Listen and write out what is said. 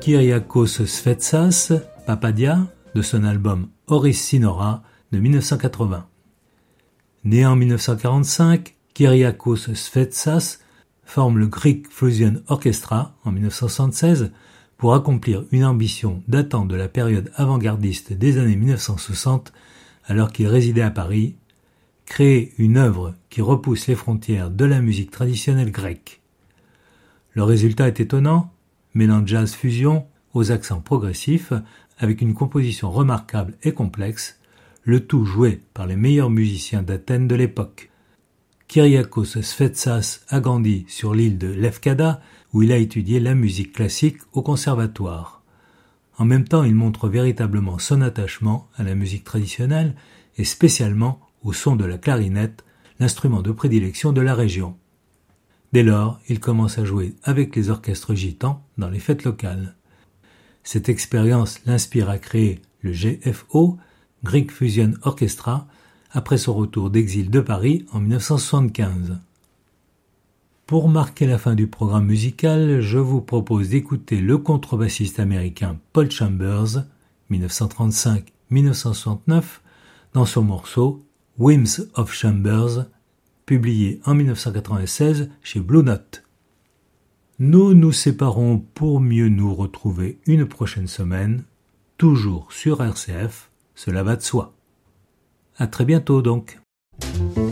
Kyriakos Sfetsas, Papadia, de son album Oris Sinora de 1980. Né en 1945, Kyriakos Sfetsas forme le Greek Fusion Orchestra en 1976 pour accomplir une ambition datant de la période avant-gardiste des années 1960 alors qu'il résidait à Paris, créer une œuvre qui repousse les frontières de la musique traditionnelle grecque. Le résultat est étonnant, mêlant jazz-fusion aux accents progressifs avec une composition remarquable et complexe, le tout joué par les meilleurs musiciens d'Athènes de l'époque. Kyriakos Sfetsas a grandi sur l'île de Lefkada où il a étudié la musique classique au conservatoire. En même temps, il montre véritablement son attachement à la musique traditionnelle et spécialement au son de la clarinette, l'instrument de prédilection de la région. Dès lors, il commence à jouer avec les orchestres gitans dans les fêtes locales. Cette expérience l'inspire à créer le GFO, Greek Fusion Orchestra, après son retour d'exil de Paris en 1975. Pour marquer la fin du programme musical, je vous propose d'écouter le contrebassiste américain Paul Chambers, 1935-1969, dans son morceau Whims of Chambers, publié en 1996 chez Blue Note. Nous nous séparons pour mieux nous retrouver une prochaine semaine, toujours sur RCF, cela va de soi. À très bientôt donc.